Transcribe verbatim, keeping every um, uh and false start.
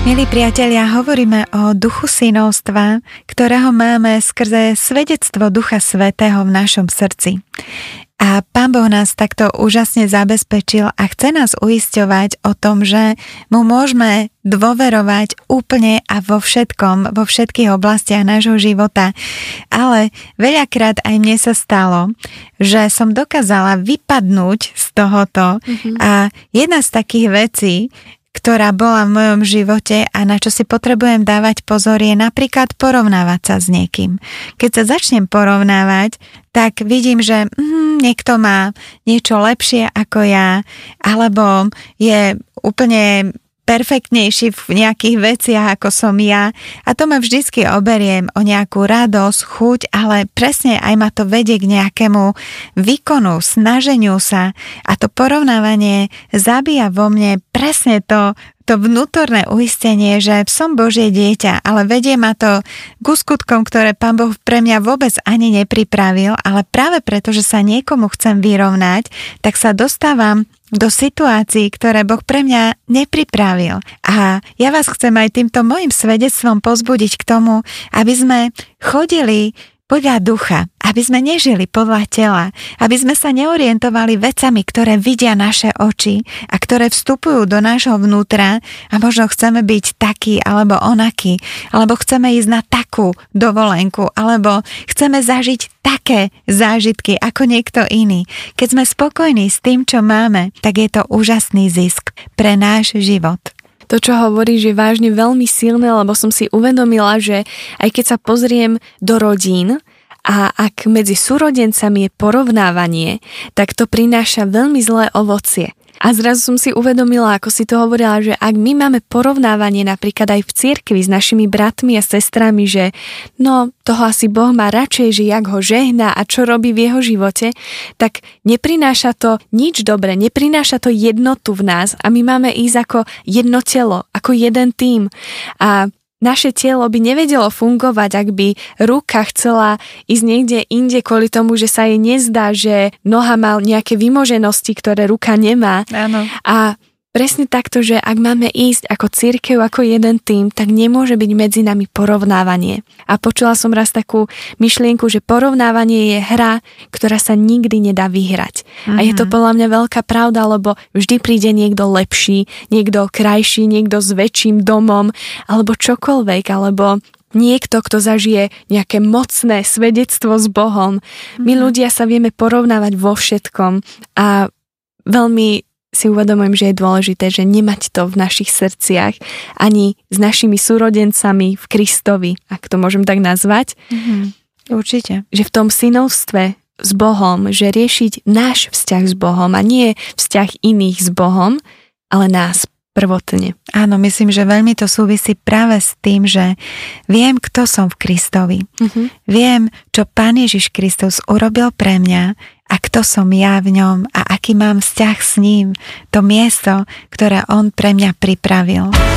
Milí priatelia, hovoríme o duchu synovstva, ktorého máme skrze svedectvo Ducha Svätého v našom srdci. A Pán Boh nás takto úžasne zabezpečil a chce nás uisťovať o tom, že mu môžeme dôverovať úplne a vo všetkom, vo všetkých oblastiach nášho života. Ale veľakrát aj mne sa stalo, že som dokázala vypadnúť z tohoto mm-hmm. a jedna z takých vecí, ktorá bola v mojom živote a na čo si potrebujem dávať pozor, je napríklad porovnávať sa s niekým. Keď sa začnem porovnávať, tak vidím, že hm, niekto má niečo lepšie ako ja, alebo je úplne perfektnejší v nejakých veciach, ako som ja. A to ma vždycky oberiem o nejakú radosť, chuť, ale presne aj ma to vedie k nejakému výkonu, snaženiu sa. A to porovnávanie zabíja vo mne presne to, to vnútorné uistenie, že som Božie dieťa, ale vedie ma to k skutkom, ktoré Pán Boh pre mňa vôbec ani nepripravil, ale práve preto, že sa niekomu chcem vyrovnať, tak sa dostávam do situácií, ktoré Boh pre mňa nepripravil. A ja vás chcem aj týmto mojim svedectvom pozbudiť k tomu, aby sme chodili podľa ducha, aby sme nežili podľa tela, aby sme sa neorientovali vecami, ktoré vidia naše oči a ktoré vstupujú do nášho vnútra a možno chceme byť taký alebo onaký, alebo chceme ísť na takú dovolenku, alebo chceme zažiť také zážitky ako niekto iný. Keď sme spokojní s tým, čo máme, tak je to úžasný zisk pre náš život. To, čo hovoríš, je vážne veľmi silné, lebo som si uvedomila, že aj keď sa pozriem do rodín a ak medzi súrodencami je porovnávanie, tak to prináša veľmi zlé ovocie. A zrazu som si uvedomila, ako si to hovorila, že ak my máme porovnávanie napríklad aj v cirkvi s našimi bratmi a sestrami, že no, toho asi Boh má radšej, že jak ho žehná a čo robí v jeho živote, tak neprináša to nič dobre, neprináša to jednotu v nás a my máme ísť ako jedno telo, ako jeden tím. A naše telo by nevedelo fungovať, ak by ruka chcela ísť niekde inde kvôli tomu, že sa jej nezdá, že noha má nejaké vymoženosti, ktoré ruka nemá. Áno. A presne takto, že ak máme ísť ako cirkev, ako jeden tím, tak nemôže byť medzi nami porovnávanie. A počula som raz takú myšlienku, že porovnávanie je hra, ktorá sa nikdy nedá vyhrať. Mm-hmm. A je to podľa mňa veľká pravda, lebo vždy príde niekto lepší, niekto krajší, niekto s väčším domom, alebo čokoľvek, alebo niekto, kto zažije nejaké mocné svedectvo s Bohom. Mm-hmm. My ľudia sa vieme porovnávať vo všetkom a veľmi si uvedomujem, že je dôležité, že nemať to v našich srdciach ani s našimi súrodencami v Kristovi, ak to môžem tak nazvať. Mm-hmm. Určite. Že v tom synovstve s Bohom, že riešiť náš vzťah s Bohom a nie vzťah iných s Bohom, ale nás prvotne. Áno, myslím, že veľmi to súvisí práve s tým, že viem, kto som v Kristovi. Mm-hmm. Viem, čo Pán Ježiš Kristus urobil pre mňa a kto som ja v ňom a aký mám vzťah s ním, to miesto, ktoré on pre mňa pripravil.